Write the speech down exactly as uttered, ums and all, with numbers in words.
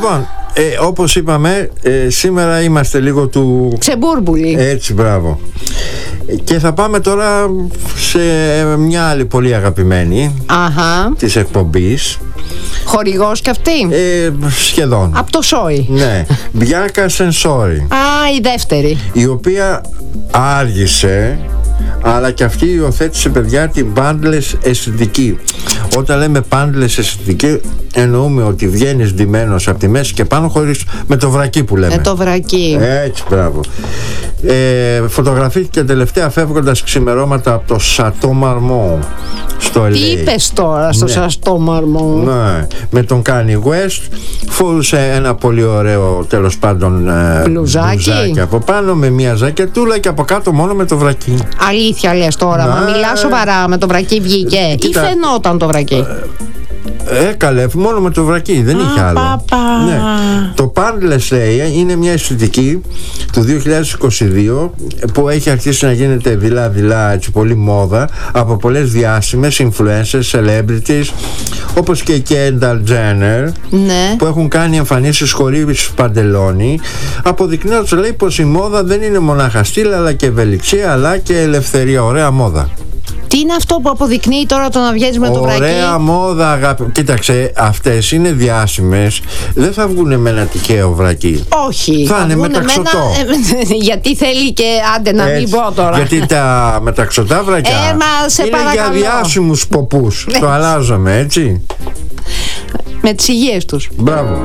Λοιπόν, ε, όπως είπαμε, ε, σήμερα είμαστε λίγο του... Ξεμπούρμπουλοι. Έτσι, μπράβο. Και θα πάμε τώρα σε μια άλλη πολύ αγαπημένη Αχα. της εκπομπής. Χορηγός κι αυτή. Ε, σχεδόν. Από το Σόι. Ναι. Bianca Censori. Α, η δεύτερη. Η οποία άργησε, αλλά και αυτή υιοθέτησε, παιδιά, την πάντλες αισθητική. Όταν λέμε πάντλες αισθητική, εννοούμε ότι βγαίνεις ντυμένος από τη μέση και πάνω, χωρίς, με το βρακί που λέμε. Με το βρακί. Έτσι, μπράβο. Ε, φωτογραφήθηκε τελευταία φεύγοντας ξημερώματα από το Σατό Μαρμό στο ελ έι. Τι είπες τώρα στο Ναι. Σατό Μαρμό? Ναι, με τον Kanye West. Φορούσε ένα πολύ ωραίο, τέλος πάντων, ε, Μπλουζάκι. μπλουζάκι από πάνω, με μια ζακετούλα, και από κάτω μόνο με το βρακί. Αλήθεια λες τώρα? Ναι. Μα μιλά σοβαρά, με το βρακί βγήκε? Ή Κοίτα, φαινόταν το βρακί? Ε, καλέ, μόνο με το βρακί, δεν Α, είχε άλλο. παπα. Ναι. Το Pandless, λέει, είναι μια αισθητική του δύο χιλιάδες είκοσι δύο που έχει αρχίσει να γίνεται δειλά-δειλά, έτσι, πολύ μόδα από πολλές διάσημες influencers, celebrities, όπως και η Kendall Jenner, Ναι. που έχουν κάνει εμφανίσεις χωρίς παντελόνι, αποδεικνύοντας, λέει, πως η μόδα δεν είναι μονάχα στυλ, αλλά και ευελιξία, αλλά και ελευθερία. Ωραία μόδα. Τι είναι αυτό που αποδεικνύει τώρα το να βγαίνεις με το βρακί? Ωραία μόδα, αγάπη. Κοίταξε, αυτές είναι διάσημες. Δεν θα βγουνε με ένα τυχαίο βρακί. Όχι. Θα είναι βγουνε μεταξωτό. με ένα- γιατί θέλει και, άντε να μην Έτσι. πω τώρα. Γιατί τα μεταξωτά βρακιά Ε, μα σε είναι παρακαλώ. για διάσημους ποπούς. Το αλλάζαμε, έτσι. Με τις υγείες τους. Μπράβο.